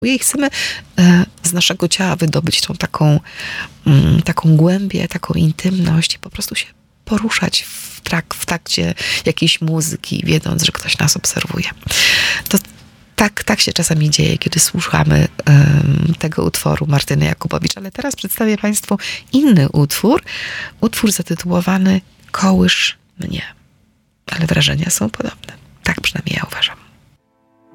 I chcemy z naszego ciała wydobyć tą taką głębię, taką intymność i po prostu się poruszać w trakcie jakiejś muzyki, wiedząc, że ktoś nas obserwuje. To tak się czasami dzieje, kiedy słuchamy tego utworu Martyny Jakubowicz. Ale teraz przedstawię Państwu inny utwór zatytułowany Kołysz mnie. Ale wrażenia są podobne. Tak przynajmniej ja uważam.